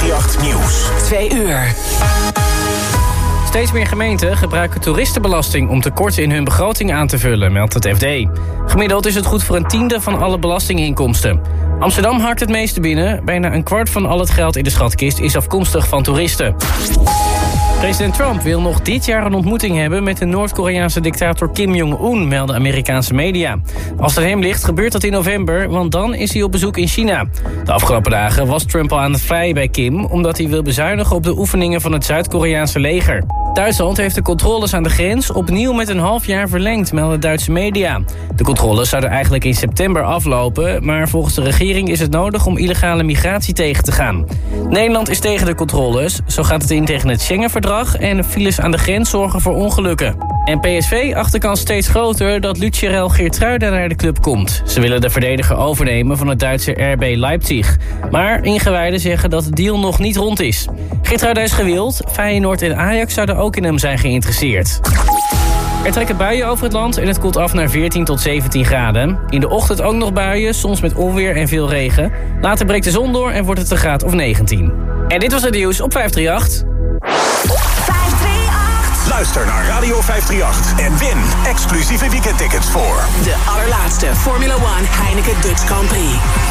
538 Nieuws. 2 uur. Steeds meer gemeenten gebruiken toeristenbelasting om tekorten in hun begroting aan te vullen, meldt het FD. Gemiddeld is het goed voor 1/10 van alle belastinginkomsten. Amsterdam hakt het meeste binnen. Bijna 1/4 van al het geld in de schatkist is afkomstig van toeristen. President Trump wil nog dit jaar een ontmoeting hebben met de Noord-Koreaanse dictator Kim Jong-un, melden Amerikaanse media. Als het hem ligt, gebeurt dat in november, want dan is hij op bezoek in China. De afgelopen dagen was Trump al aan het vrijen bij Kim, omdat hij wil bezuinigen op de oefeningen van het Zuid-Koreaanse leger. Duitsland heeft de controles aan de grens opnieuw met een half jaar verlengd, melden Duitse media. De controles zouden eigenlijk in september aflopen, maar volgens de regering is het nodig om illegale migratie tegen te gaan. Nederland is tegen de controles, zo gaat het in tegen het Schengen-verdrag en files aan de grens zorgen voor ongelukken. En PSV acht de kans steeds groter dat Lucierel Geertruida naar de club komt. Ze willen de verdediger overnemen van het Duitse RB Leipzig. Maar ingewijden zeggen dat de deal nog niet rond is. Geertruida is gewild, Feyenoord en Ajax zouden ook in hem zijn geïnteresseerd. Er trekken buien over het land en het koelt af naar 14 tot 17 graden. In de ochtend ook nog buien, soms met onweer en veel regen. Later breekt de zon door en wordt het een graad of 19. En dit was het nieuws op 538. Luister naar Radio 538 en win exclusieve weekendtickets voor de allerlaatste Formula 1 Heineken Dutch Grand Prix.